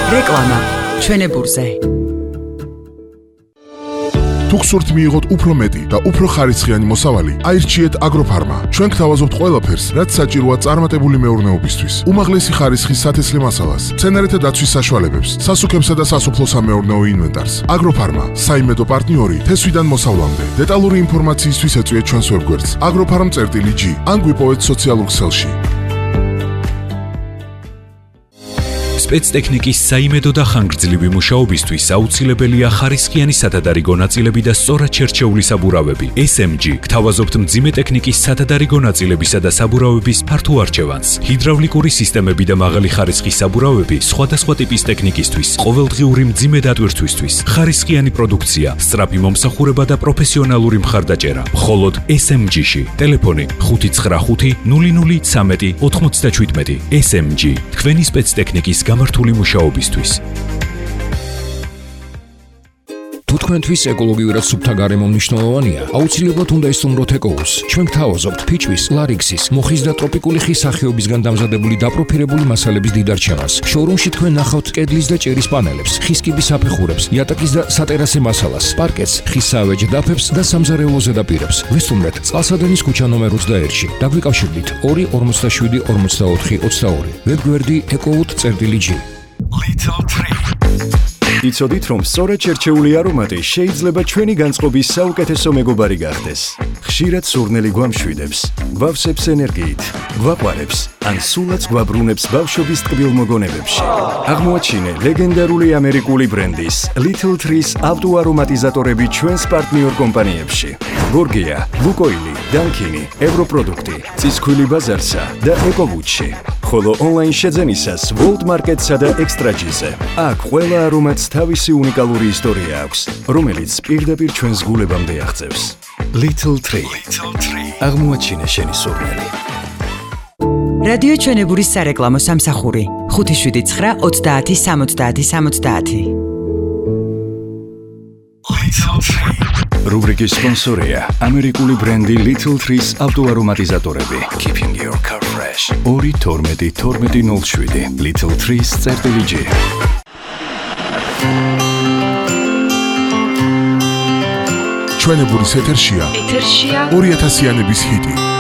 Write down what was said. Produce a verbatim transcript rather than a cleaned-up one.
რეკლამა ჩვენებურზე. თუ გსურთ მიიღოთ უფრო მეტი და უფრო ხარისხიანი მოსავალი, აირჩიეთ აგროფარმა. ჩვენ გთავაზობთ ყველაფერს, რაც საჭიროა წარმატებული მეურნეობისთვის. უმაღლესი ხარისხის სათესლე მასალას, მცენარეთა დაცვის საშუალებებს, სასუქებსა და სასოფლო-სამეურნეო ინვენტარს. აგროფარმა, საიმედო პარტნიორი თესვიდან მოსავლამდე. დეტალური ინფორმაციისთვის ეწვიეთ ჩვენს ვებგვერდს agroffarm.gi ან გვიპოვეთ სოციალურ ქსელში. სპეცტექნიკის საიმედო და ხანგრძლივი მუშაობისთვის აუცილებელია ხარისხიანი სათადარიგო ნაწილები და სწორად შერჩეული საბურავები. ეს ემ ჯი გთავაზობთ მძიმე ტექნიკის სათადარიგო ნაწილებისა და საბურავების ფართო არჩევანს. ჰიდრავლიკური სისტემები და მაღალი ხარისხის საბურავები სხვადასხვა ტიპის ტექნიკისთვის, ყოველდღიური მძიმე დატვირთვისთვის, ხარისხიანი პროდუქცია, სწრაფი მომსახურება და პროფესიონალური მხარდაჭერა. მხოლოდ ეს ემ ჯი-ში. ტელეფონი ხუთი ცხრა ხუთი ნული ნული ცამეტი ოთხმოცდაჩვიდმეტი. ეს ემ ჯი თქვენი სპეცტექნიკის გამართული მუშაობისთვის. თუ თქვენთვის ეკოლოგიურად სუფთა გარემო მნიშვნელოვანია, აუცილებლად უნდა ისწავლოთ ეკოუს. ჩვენ გთავაზობთ ფიჭვის, ლარიქსის, მოხის და ტროპიკული ხის სახეობისგან დამზადებული დაპროფილებული მასალების დიდ არჩევანს. შოურუმში თქვენ ნახავთ კედლის და ჭერის პანელებს, ხის კიბის საფეხურებს, იატაკის და სატერასე მასალას, პარკეტს, ხის საავეჯ დაფებს და სამზარეულო ზედაპირებს. ვესტუმრეთ წყალსადენის ქუჩა ნომერ ოცდაერთში. დაგვიკავშირდით ორი ორმოცდაშვიდი ორმოცდაოთხი ოცდაორი. ვებგვერდი ecout.gi. Little Tree. იცოდით, რომ სწორად შერჩეული არომატი შეიძლება ჩვენი განწყობის საუკეთესო მეგობარი გახდეს. ხშირად სურნელი გვამშვიდებს, გვავსებს ენერგიით, გვაყვარებს, ან სულაც გვაბრუნებს ბავშვობის ტკბილ მოგონებებში. აღმოაჩინე ლეგენდარული ამერიკული ბრენდის Little Trees ავტოარომატიზატორები ჩვენს პარტნიორ კომპანიებში. გორგია, ლუკოილი, დანკინი, ევროპროდუქტი, წისქვილი ბაზარსა და ეკოვუჩში. ხოლო ონლაინ შეძენისას World Market-სა და Extra-G-ზე. აქ ყველა არომატს თავისი უნიკალური ისტორია აქვს, რომელიც პირდაპირ ჩვენს გულებამდე აღწევს. Little Tree. აღმოაჩინე შენი სურნელი. რადიო ჩვენებურის სარეკლამო სამსახური ხუთი შვიდი ცხრა ოცდაათი სამოცდაათი სამოცდაათი. რუბრიკის სპონსორია ამერიკული ბრენდი Little Trees ავტოარომატიზატორები. Keeping your car fresh. ორი თორმეტი თორმეტი ნული შვიდი. Little Trees.gi. ჩვენებურის ეთერშია ეთერშია ორი ათასიანების ჰიტი.